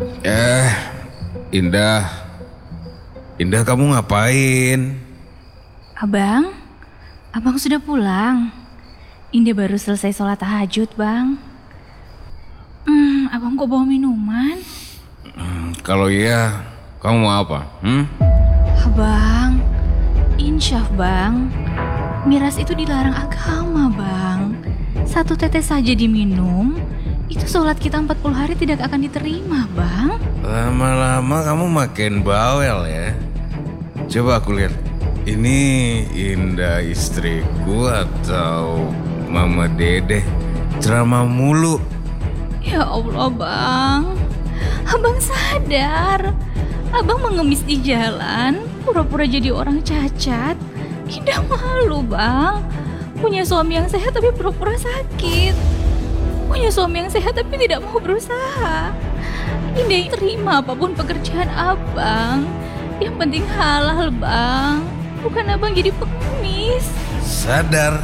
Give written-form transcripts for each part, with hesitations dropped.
Eh, Indah. Indah, kamu ngapain? Abang sudah pulang. Indah baru selesai sholat tahajud, Bang. Abang kok bawa minuman? Kalau iya, kamu mau apa? Abang, insyaf Bang, miras itu dilarang agama Bang. 1 tetes saja diminum, itu sholat kita 40 hari tidak akan diterima Bang. Lama-lama kamu makin bawel ya. Coba aku lihat. Ini Indah istriku atau Mama Dede? Ceramah mulu. Ya Allah Bang, Abang sadar. Abang mengemis di jalan, pura-pura jadi orang cacat. Indah malu Bang. Punya suami yang sehat tapi pura-pura sakit. Punya suami yang sehat tapi tidak mau berusaha. Indah terima apapun pekerjaan Abang. Yang penting halal Bang. Bukan Abang jadi pengemis. Sadar.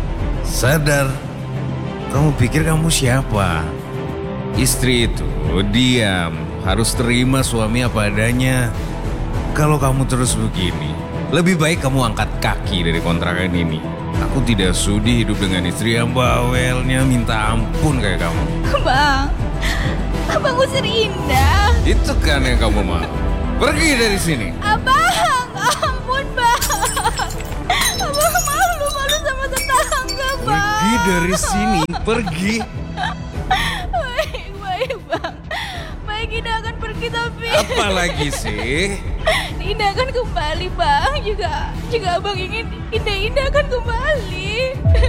Kamu pikir kamu siapa? Istri itu diam, harus terima suami apa adanya. Kalau kamu terus begini, lebih baik kamu angkat kaki dari kontrakan ini. Aku tidak sudi hidup dengan istri yang bawelnya minta ampun kayak kamu. Abang usir Indah. Itu kan yang kamu mau. Pergi dari sini. Abang, ampun Bang. Abang malu sama tetangga Bang. Pergi dari sini, pergi. Baik Bang. Baik, Indah akan pergi tapi Apa lagi sih? Indah akan kembali Bang. Jika Abang ingin, Indah akan kembali.